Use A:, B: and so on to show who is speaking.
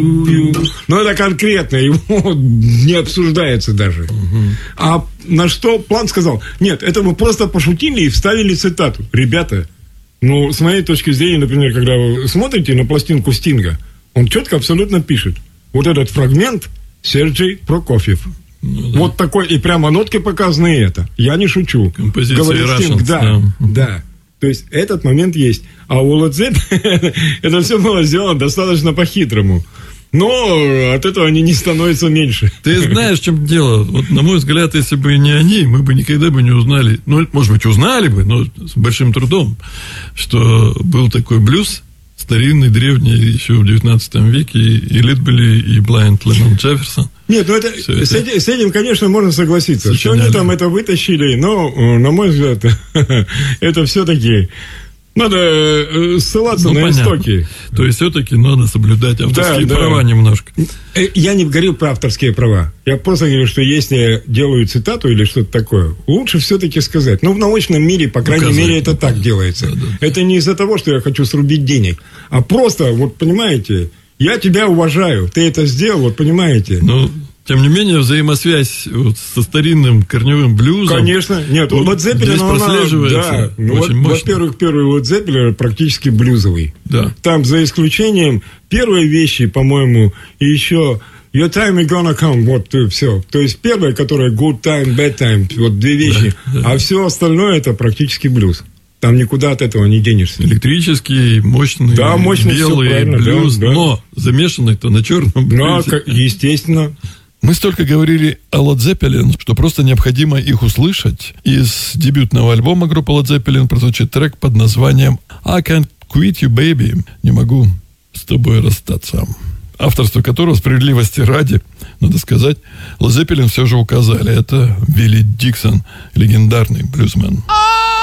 A: Но это конкретно, его не обсуждается даже. А на что Плант сказал: нет, это мы просто пошутили и вставили цитату. Ребята, ну, с моей точки зрения, например, когда вы смотрите на пластинку Стинга, он четко абсолютно пишет: вот этот фрагмент Сергей Прокофьев. Ну, да. Вот такой, и прямо нотки показаны это. Я не шучу.
B: Композиция
A: говорит Стинг, да. То есть этот момент есть. А у Led Zeppelin это все было сделано достаточно по-хитрому. Но от этого они не становятся меньше.
B: Ты знаешь, в чем дело? Вот, на мой взгляд, если бы не они, мы бы никогда бы не узнали. Ну, может быть, узнали бы, но с большим трудом, что был такой блюз, старинный, древний, еще в 19 веке, и Литбели, и Блайнд Леннон Джефферсон.
A: Нет, ну это, с этим, конечно, можно согласиться. Что они там это вытащили, но, на мой взгляд, это все-таки... Надо ссылаться на истоки.
B: То есть, все-таки надо соблюдать авторские права немножко.
A: Я не говорил про авторские права. Я просто говорю, что если делаю цитату или что-то такое, лучше все-таки сказать. Ну, в научном мире, по крайней мере, это так делается. Это не из-за того, что я хочу срубить денег, а просто, вот понимаете, я тебя уважаю, ты это сделал, вот понимаете.
B: Ну, тем не менее, взаимосвязь вот со старинным корневым блюзом...
A: Конечно. Нет,
B: вот
A: Led Zeppelin,
B: здесь прослеживается очень мощно.
A: Во-первых, первый Led Zeppelin практически блюзовый.
B: Да.
A: Там, за исключением первой вещи, по-моему, и еще Your Time is Gonna Come, вот все. То есть первая, которая Good Time, Bad Time, вот две вещи. Да. А все остальное это практически блюз. Там никуда от этого не денешься.
B: Электрический, мощный,
A: да, мощный
B: белый блюз, да. Но замешанный-то на черном блюзе.
A: Да, естественно.
C: Мы столько говорили о Led Zeppelin, что просто необходимо их услышать. Из дебютного альбома группы Led Zeppelin прозвучит трек под названием «I Can't Quit You, Baby». Не могу с тобой расстаться. Авторство которого, справедливости ради, надо сказать, Led Zeppelin все же указали. Это Вилли Диксон, легендарный блюзмен.